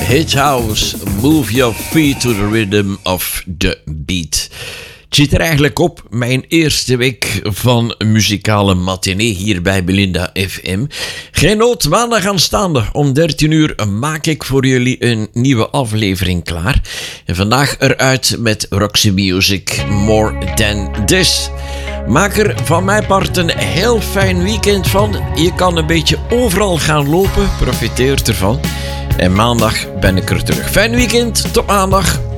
Hit House, move your feet to the rhythm of the beat. Het zit er eigenlijk op, mijn eerste week van muzikale matinee hier bij Belinda FM. Geen nood, maandag aanstaande om 13 uur maak ik voor jullie een nieuwe aflevering klaar. En vandaag eruit met Roxy Music, More Than This. Maak er van mijn part een heel fijn weekend van. Je kan een beetje overal gaan lopen, profiteer ervan. En maandag ben ik er terug. Fijn weekend, tot maandag.